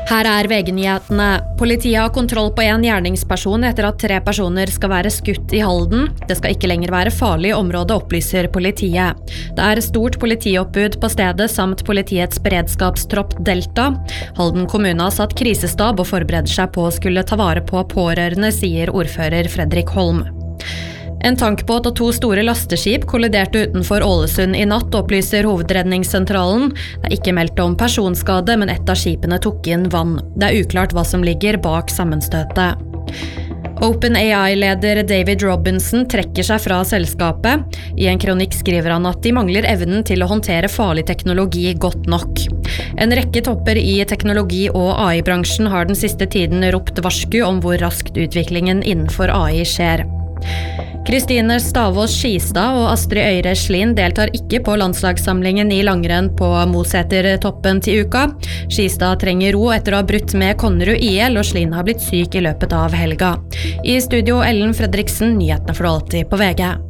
Her VG-nyhetene. Politiet har kontroll på en gjerningsperson etter at 3 personer skal være skutt I Halden. Det skal ikke lenger være farlig område, opplyser politiet. Det stort politioppbud på stedet samt politiets beredskapstropp Delta. Halden kommune har satt krisestab og forbereder seg på å skulle ta vare på pårørende, sier ordfører Fredrik Holm. En tankbåt og 2 store lasteskip kolliderte utenfor Ålesund I natt, opplyser hovedredningssentralen. Det ikke meldt om personskade, men et av skipene tok inn vann. Det uklart hva som ligger bak sammenstøtet. OpenAI-leder David Robinson trekker seg fra selskapet. I en kronikk skriver han at de mangler evnen til å håndtere farlig teknologi godt nok. En rekke topper I teknologi- og AI-bransjen har den siste tiden ropt varsku om hvor raskt utviklingen innenfor AI skjer. Kristine Stavås Skistad og Astrid Øyre Slien deltar ikke på landslagssamlingen I langrenn på Moseter-toppen til uka. Skistad trenger ro etter å ha brutt med Konnerud IL, og Slien har blitt syk I løpet av helga. I studio Ellen Fredriksen, nyhetene for alltid på VG.